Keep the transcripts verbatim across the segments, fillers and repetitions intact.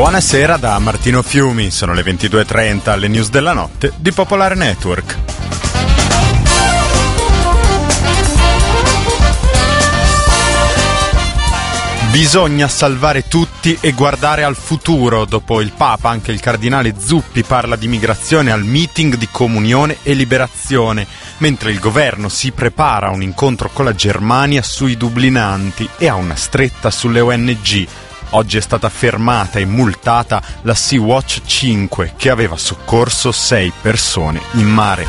Buonasera da Martino Fiumi, sono le ventidue e trenta, alle news della notte di Popolare Network. Bisogna salvare tutti e guardare al futuro. Dopo il Papa, anche il cardinale Zuppi parla di migrazione al meeting di Comunione e Liberazione, mentre il governo si prepara a un incontro con la Germania sui dublinanti e a una stretta sulle O N G. Oggi è stata fermata e multata la Sea-Watch cinque, che aveva soccorso sei persone in mare.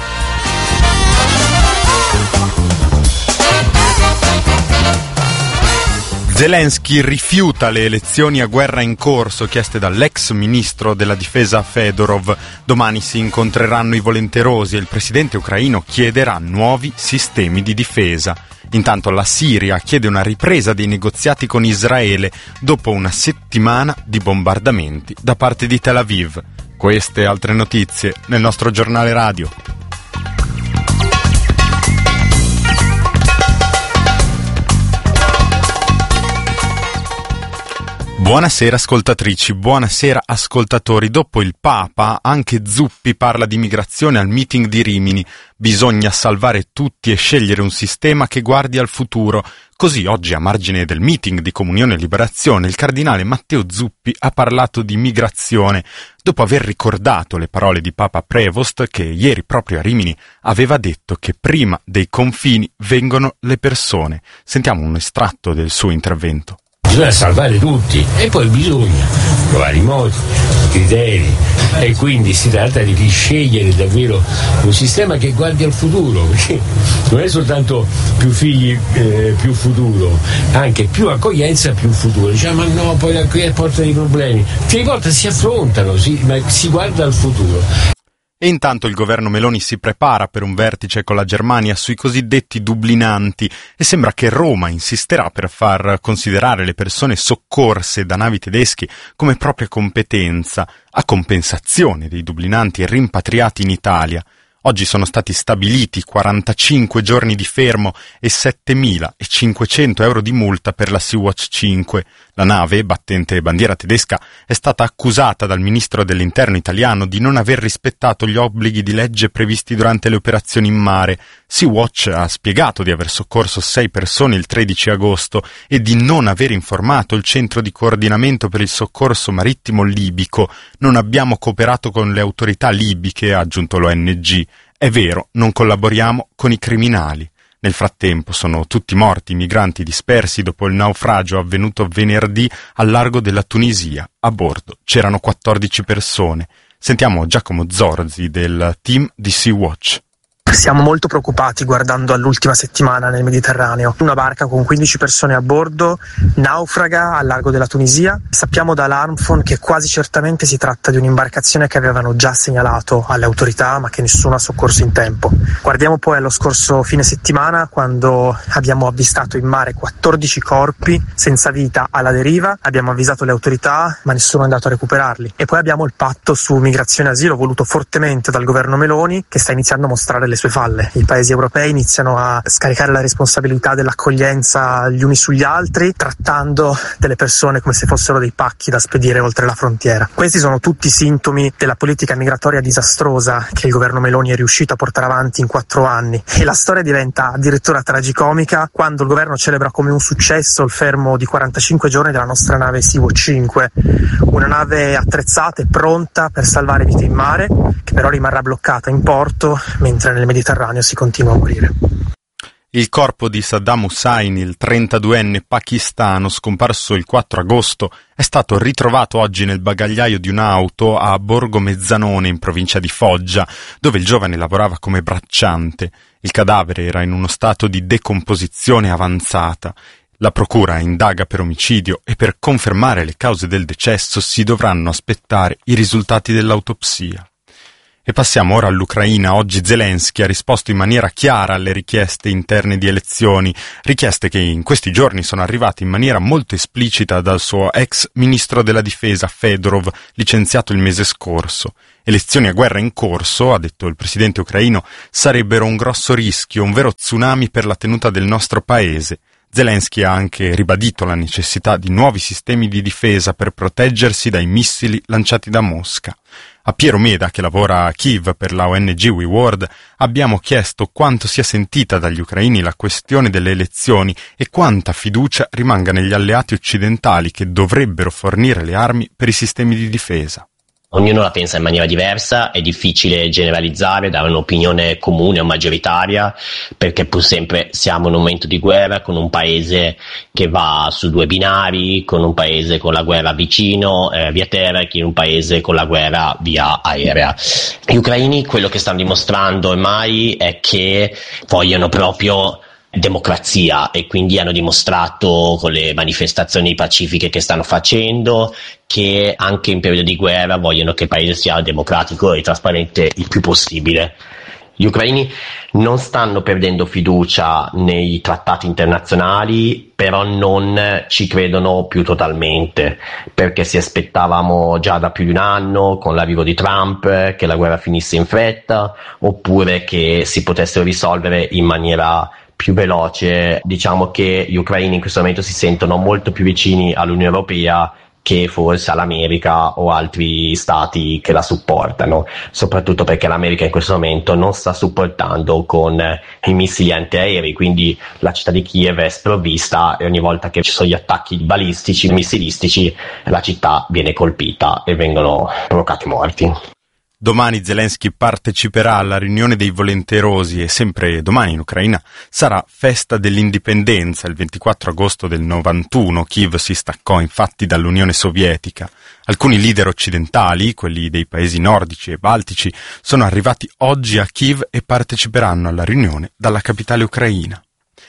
Zelensky rifiuta le elezioni a guerra in corso chieste dall'ex ministro della difesa Fedorov. Domani si incontreranno i volenterosi e il presidente ucraino chiederà nuovi sistemi di difesa. Intanto la Siria chiede una ripresa dei negoziati con Israele dopo una settimana di bombardamenti da parte di Tel Aviv. Queste e altre notizie nel nostro giornale radio. Buonasera ascoltatrici, buonasera ascoltatori. Dopo il Papa, anche Zuppi parla di migrazione al meeting di Rimini. Bisogna salvare tutti e scegliere un sistema che guardi al futuro. Così oggi, a margine del meeting di Comunione e Liberazione, il cardinale Matteo Zuppi ha parlato di migrazione, dopo aver ricordato le parole di Papa Prevost, che ieri proprio a Rimini aveva detto che prima dei confini vengono le persone. Sentiamo un estratto del suo intervento. Bisogna salvare tutti e poi bisogna trovare i modi, i criteri, e quindi si tratta di scegliere davvero un sistema che guardi al futuro, perché non è soltanto più figli, eh, più futuro, anche più accoglienza, più futuro. Diciamo, ma no, poi qui porta dei problemi. Che volte si affrontano, si, ma si guarda al futuro. E intanto il governo Meloni si prepara per un vertice con la Germania sui cosiddetti dublinanti e sembra che Roma insisterà per far considerare le persone soccorse da navi tedeschi come propria competenza, a compensazione dei dublinanti rimpatriati in Italia. Oggi sono stati stabiliti quarantacinque giorni di fermo e settemilacinquecento euro di multa per la Sea-Watch cinque. La nave, battente bandiera tedesca, è stata accusata dal ministro dell'Interno italiano di non aver rispettato gli obblighi di legge previsti durante le operazioni in mare. Sea-Watch ha spiegato di aver soccorso sei persone il tredici agosto e di non aver informato il centro di coordinamento per il soccorso marittimo libico. Non abbiamo cooperato con le autorità libiche, ha aggiunto l'O N G. È vero, non collaboriamo con i criminali. Nel frattempo sono tutti morti i migranti dispersi dopo il naufragio avvenuto venerdì al largo della Tunisia. A bordo c'erano quattordici persone. Sentiamo Giacomo Zorzi del team di Sea-Watch. Siamo molto preoccupati guardando all'ultima settimana nel Mediterraneo. Una barca con quindici persone a bordo naufraga al largo della Tunisia. Sappiamo da Alarmphone che quasi certamente si tratta di un'imbarcazione che avevano già segnalato alle autorità ma che nessuno ha soccorso in tempo. Guardiamo poi allo scorso fine settimana, quando abbiamo avvistato in mare quattordici corpi senza vita alla deriva. Abbiamo avvisato le autorità ma nessuno è andato a recuperarli. E poi abbiamo il patto su migrazione e asilo voluto fortemente dal governo Meloni, che sta iniziando a mostrare le sue falle. I paesi europei iniziano a scaricare la responsabilità dell'accoglienza gli uni sugli altri, trattando delle persone come se fossero dei pacchi da spedire oltre la frontiera. Questi sono tutti sintomi della politica migratoria disastrosa che il governo Meloni è riuscito a portare avanti in quattro anni, e la storia diventa addirittura tragicomica quando il governo celebra come un successo il fermo di quarantacinque giorni della nostra nave Sea-Watch cinque, una nave attrezzata e pronta per salvare vite in mare, che però rimarrà bloccata in porto mentre nel Mediterraneo si continua a morire. Il corpo di Saddam Hussein, il trentaduenne pakistano scomparso il quattro agosto, è stato ritrovato oggi nel bagagliaio di un'auto a Borgo Mezzanone, in provincia di Foggia, dove il giovane lavorava come bracciante. Il cadavere era in uno stato di decomposizione avanzata. La procura indaga per omicidio e per confermare le cause del decesso si dovranno aspettare i risultati dell'autopsia. E passiamo ora all'Ucraina. Oggi Zelensky ha risposto in maniera chiara alle richieste interne di elezioni, richieste che in questi giorni sono arrivate in maniera molto esplicita dal suo ex ministro della difesa Fedorov, licenziato il mese scorso. Elezioni a guerra in corso, ha detto il presidente ucraino, sarebbero un grosso rischio, un vero tsunami per la tenuta del nostro paese. Zelensky ha anche ribadito la necessità di nuovi sistemi di difesa per proteggersi dai missili lanciati da Mosca. A Piero Meda, che lavora a Kiev per la O N G We World, abbiamo chiesto quanto sia sentita dagli ucraini la questione delle elezioni e quanta fiducia rimanga negli alleati occidentali che dovrebbero fornire le armi per i sistemi di difesa. Ognuno la pensa in maniera diversa, è difficile generalizzare, dare un'opinione comune o maggioritaria, perché pur sempre siamo in un momento di guerra con un paese che va su due binari, con un paese con la guerra vicino, eh, via terra, e in un paese con la guerra via aerea. Gli ucraini quello che stanno dimostrando ormai è che vogliono proprio democrazia, e quindi hanno dimostrato con le manifestazioni pacifiche che stanno facendo che anche in periodo di guerra vogliono che il paese sia democratico e trasparente il più possibile. Gli ucraini non stanno perdendo fiducia nei trattati internazionali, però non ci credono più totalmente, perché si aspettavamo già da più di un anno, con l'arrivo di Trump, che la guerra finisse in fretta, oppure che si potesse risolvere in maniera più veloce. Diciamo che gli ucraini in questo momento si sentono molto più vicini all'Unione Europea che forse all'America o altri stati che la supportano, soprattutto perché l'America in questo momento non sta supportando con i missili antiaerei, quindi la città di Kiev è sprovvista e ogni volta che ci sono gli attacchi balistici, missilistici, la città viene colpita e vengono provocati morti. Domani Zelensky parteciperà alla riunione dei volenterosi e sempre domani in Ucraina sarà festa dell'indipendenza. Il ventiquattro agosto del novantuno Kiev si staccò infatti dall'Unione Sovietica. Alcuni leader occidentali, quelli dei paesi nordici e baltici, sono arrivati oggi a Kiev e parteciperanno alla riunione dalla capitale ucraina.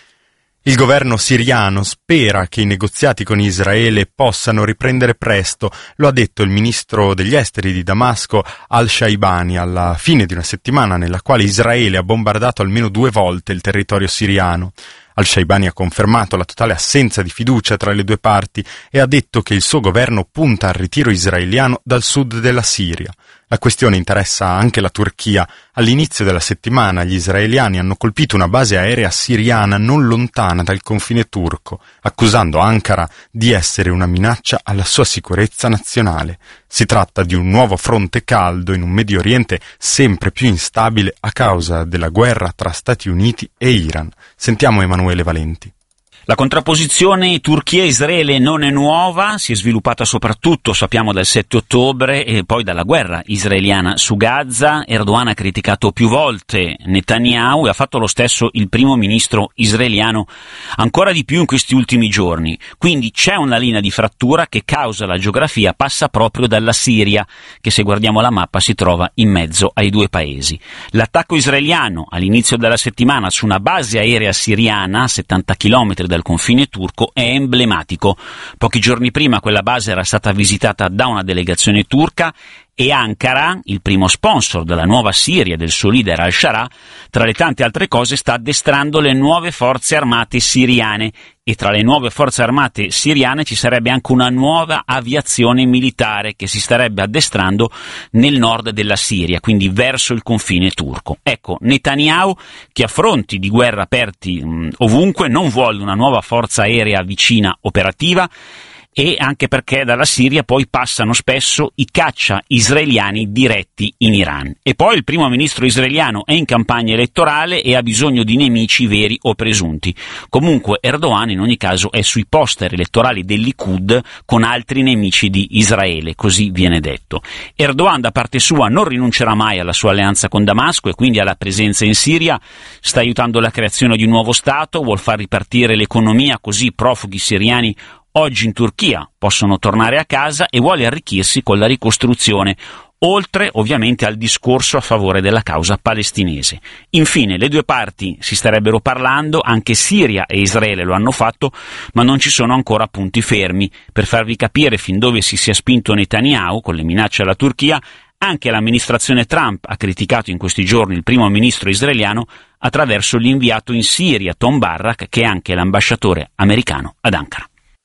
Il governo siriano spera che i negoziati con Israele possano riprendere presto, lo ha detto il ministro degli esteri di Damasco al-Shaibani alla fine di una settimana nella quale Israele ha bombardato almeno due volte il territorio siriano. Al-Shaibani ha confermato la totale assenza di fiducia tra le due parti e ha detto che il suo governo punta al ritiro israeliano dal sud della Siria. La questione interessa anche la Turchia. All'inizio della settimana gli israeliani hanno colpito una base aerea siriana non lontana dal confine turco, accusando Ankara di essere una minaccia alla sua sicurezza nazionale. Si tratta di un nuovo fronte caldo in un Medio Oriente sempre più instabile a causa della guerra tra Stati Uniti e Iran. Sentiamo Emanuele Valenti. La contrapposizione Turchia-Israele non è nuova, si è sviluppata soprattutto, sappiamo, dal sette ottobre e poi dalla guerra israeliana su Gaza. Erdogan ha criticato più volte Netanyahu e ha fatto lo stesso il primo ministro israeliano, ancora di più in questi ultimi giorni. Quindi c'è una linea di frattura che, causa la geografia, passa proprio dalla Siria, che se guardiamo la mappa si trova in mezzo ai due paesi. L'attacco israeliano all'inizio della settimana su una base aerea siriana a settanta chilometri dal confine turco è emblematico. Pochi giorni prima quella base era stata visitata da una delegazione turca e Ankara, il primo sponsor della nuova Siria del suo leader al-Shara, tra le tante altre cose sta addestrando le nuove forze armate siriane, e tra le nuove forze armate siriane ci sarebbe anche una nuova aviazione militare che si starebbe addestrando nel nord della Siria, quindi verso il confine turco. Ecco, Netanyahu, che a fronti di guerra aperti mh, ovunque, non vuole una nuova forza aerea vicina operativa, e anche perché dalla Siria poi passano spesso i caccia israeliani diretti in Iran. E poi il primo ministro israeliano è in campagna elettorale e ha bisogno di nemici veri o presunti. Comunque Erdogan in ogni caso è sui poster elettorali del Likud con altri nemici di Israele, così viene detto. Erdogan da parte sua non rinuncerà mai alla sua alleanza con Damasco e quindi alla presenza in Siria, sta aiutando la creazione di un nuovo Stato, vuol far ripartire l'economia così i profughi siriani oggi in Turchia possono tornare a casa e vuole arricchirsi con la ricostruzione, oltre ovviamente al discorso a favore della causa palestinese. Infine, le due parti si starebbero parlando, anche Siria e Israele lo hanno fatto, ma non ci sono ancora punti fermi. Per farvi capire fin dove si sia spinto Netanyahu con le minacce alla Turchia, anche l'amministrazione Trump ha criticato in questi giorni il primo ministro israeliano attraverso l'inviato in Siria Tom Barrack, che è anche l'ambasciatore americano ad Ankara.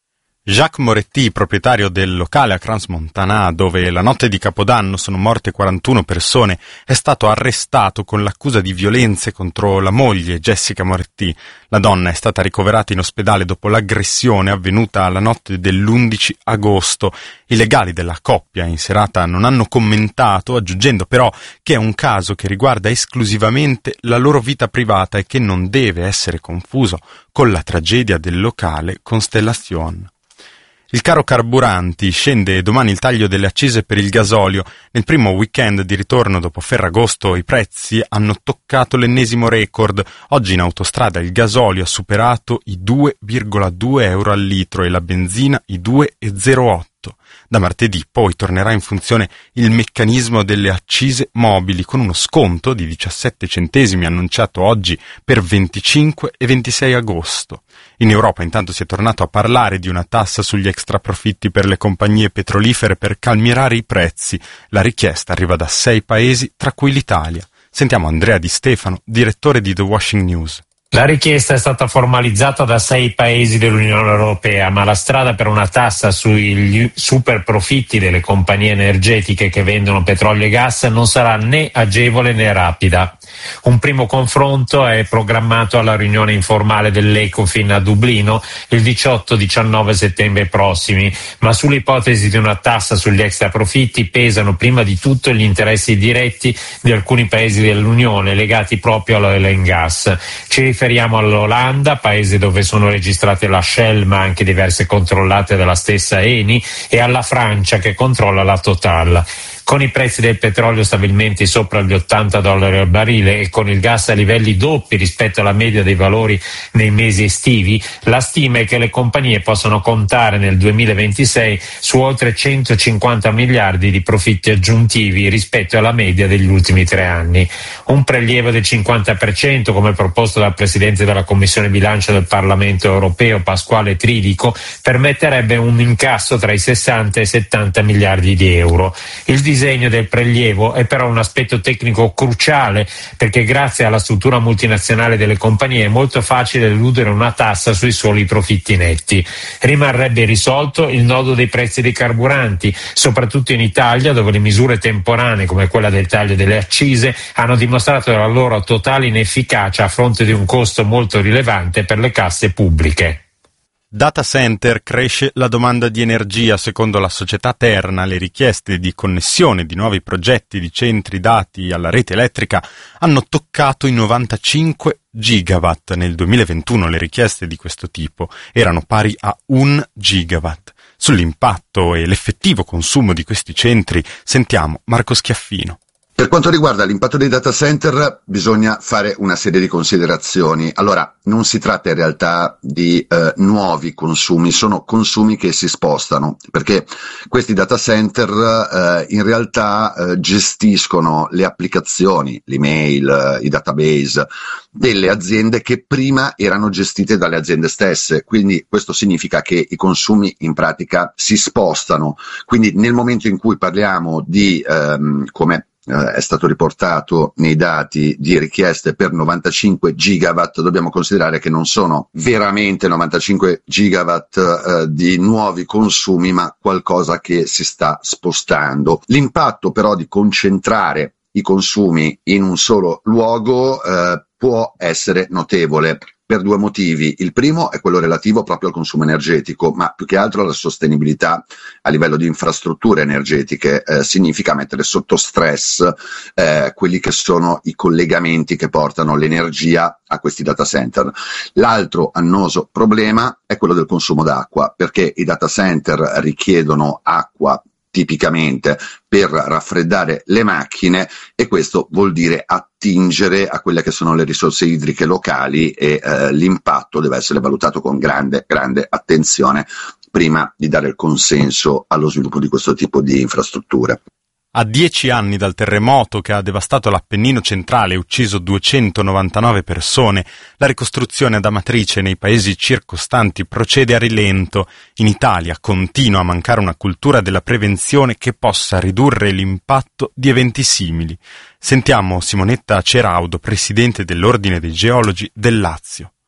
Jacques Moretti, proprietario del locale a Crans-Montana, dove la notte di Capodanno sono morte quarantuno persone, è stato arrestato con l'accusa di violenze contro la moglie Jessica Moretti. La donna è stata ricoverata in ospedale dopo l'aggressione avvenuta la notte dell'undici agosto. I legali della coppia in serata non hanno commentato, aggiungendo però che è un caso che riguarda esclusivamente la loro vita privata e che non deve essere confuso con la tragedia del locale Constellation. Il caro carburanti, scende domani il taglio delle accise per il gasolio. Nel primo weekend di ritorno dopo Ferragosto i prezzi hanno toccato l'ennesimo record. Oggi in autostrada il gasolio ha superato i due virgola due euro al litro e la benzina i due virgola zero otto. Da martedì poi tornerà in funzione il meccanismo delle accise mobili con uno sconto di diciassette centesimi annunciato oggi per venticinque e ventisei agosto. In Europa intanto si è tornato a parlare di una tassa sugli extraprofitti per le compagnie petrolifere per calmierare i prezzi. La richiesta arriva da sei paesi, tra cui l'Italia. Sentiamo Andrea Di Stefano, direttore di The Washing News. La richiesta è stata formalizzata da sei paesi dell'Unione Europea, ma la strada per una tassa sui super profitti delle compagnie energetiche che vendono petrolio e gas non sarà né agevole né rapida. Un primo confronto è programmato alla riunione informale dell'Ecofin a Dublino il diciotto diciannove settembre prossimi, ma sull'ipotesi di una tassa sugli extraprofitti pesano prima di tutto gli interessi diretti di alcuni paesi dell'Unione legati proprio all'oil and gas. Ci riferiamo all'Olanda, paese dove sono registrate la Shell ma anche diverse controllate dalla stessa Eni, e alla Francia che controlla la Total. Con i prezzi del petrolio stabilmente sopra gli ottanta dollari al barile e con il gas a livelli doppi rispetto alla media dei valori nei mesi estivi, la stima è che le compagnie possano contare nel duemilaventisei su oltre centocinquanta miliardi di profitti aggiuntivi rispetto alla media degli ultimi tre anni. Un prelievo del cinquanta per cento, come proposto dal Presidente della Commissione Bilancio del Parlamento Europeo, Pasquale Tridico, permetterebbe un incasso tra i sessanta e i settanta miliardi di euro. Il Il disegno del prelievo è però un aspetto tecnico cruciale perché grazie alla struttura multinazionale delle compagnie è molto facile eludere una tassa sui soli profitti netti. Rimarrebbe irrisolto il nodo dei prezzi dei carburanti, soprattutto in Italia dove le misure temporanee come quella del taglio delle accise hanno dimostrato la loro totale inefficacia a fronte di un costo molto rilevante per le casse pubbliche. Data center, cresce la domanda di energia. Secondo la società Terna, le richieste di connessione di nuovi progetti di centri dati alla rete elettrica hanno toccato i novantacinque gigawatt. Nel duemilaventuno le richieste di questo tipo erano pari a un gigawatt. Sull'impatto e l'effettivo consumo di questi centri sentiamo Marco Schiaffino. Per quanto riguarda l'impatto dei data center bisogna fare una serie di considerazioni. Allora, non si tratta in realtà di eh, nuovi consumi, sono consumi che si spostano, perché questi data center eh, in realtà eh, gestiscono le applicazioni, l'email, eh, i database delle aziende che prima erano gestite dalle aziende stesse, quindi questo significa che i consumi in pratica si spostano. Quindi nel momento in cui parliamo di ehm, come è stato riportato nei dati di richieste per novantacinque gigawatt, dobbiamo considerare che non sono veramente novantacinque gigawatt eh, di nuovi consumi, ma qualcosa che si sta spostando. L'impatto però di concentrare i consumi in un solo luogo eh, può essere notevole per due motivi. Il primo è quello relativo proprio al consumo energetico, ma più che altro alla sostenibilità a livello di infrastrutture energetiche. Eh, significa mettere sotto stress eh, quelli che sono i collegamenti che portano l'energia a questi data center. L'altro annoso problema è quello del consumo d'acqua, perché i data center richiedono acqua tipicamente per raffreddare le macchine e questo vuol dire attingere a quelle che sono le risorse idriche locali e eh, l'impatto deve essere valutato con grande, grande attenzione prima di dare il consenso allo sviluppo di questo tipo di infrastrutture. A dieci anni dal terremoto che ha devastato l'Appennino centrale e ucciso duecentonovantanove persone, la ricostruzione ad Amatrice nei paesi circostanti procede a rilento. In Italia continua a mancare una cultura della prevenzione che possa ridurre l'impatto di eventi simili. Sentiamo Simonetta Ceraudo, presidente dell'Ordine dei Geologi del Lazio.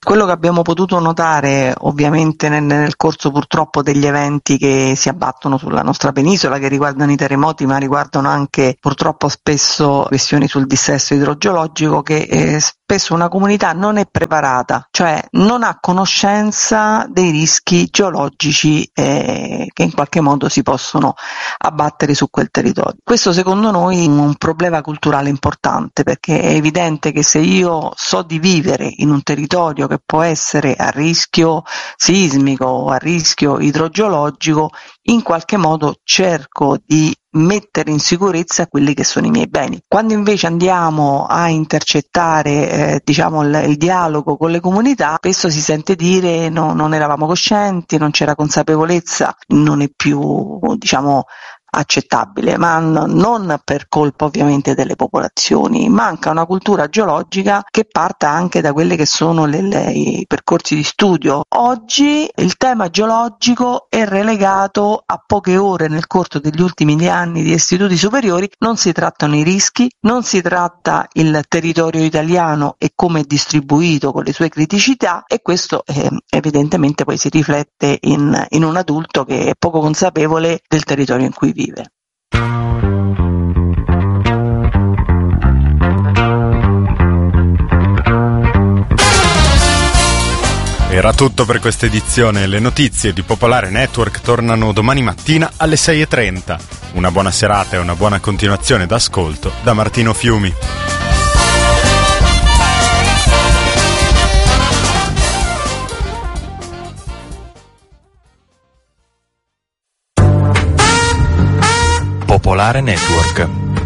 Quello che abbiamo potuto notare ovviamente nel, nel corso purtroppo degli eventi che si abbattono sulla nostra penisola, che riguardano i terremoti ma riguardano anche purtroppo spesso questioni sul dissesto idrogeologico, che eh, spesso una comunità non è preparata, cioè non ha conoscenza dei rischi geologici eh, che in qualche modo si possono abbattere su quel territorio. Questo secondo noi è un problema culturale importante, perché è evidente che se io so di vivere in un territorio che può essere a rischio sismico o a rischio idrogeologico, in qualche modo cerco di mettere in sicurezza quelli che sono i miei beni. Quando invece andiamo a intercettare eh, diciamo il, il dialogo con le comunità, spesso si sente dire no, non eravamo coscienti, non c'era consapevolezza, non è più diciamo accettabile, ma non per colpa ovviamente delle popolazioni. Manca una cultura geologica che parta anche da quelle che sono le, le, i percorsi di studio. Oggi il tema geologico è relegato a poche ore nel corso degli ultimi anni di istituti superiori. Non si trattano i rischi, non si tratta il territorio italiano e come è distribuito con le sue criticità, e questo eh, evidentemente poi si riflette in, in un adulto che è poco consapevole del territorio in cui vive. Era tutto per questa edizione. Le notizie di Popolare Network tornano domani mattina alle sei e trenta. Una buona serata e una buona continuazione d'ascolto da Martino Fiumi. Popolare Network.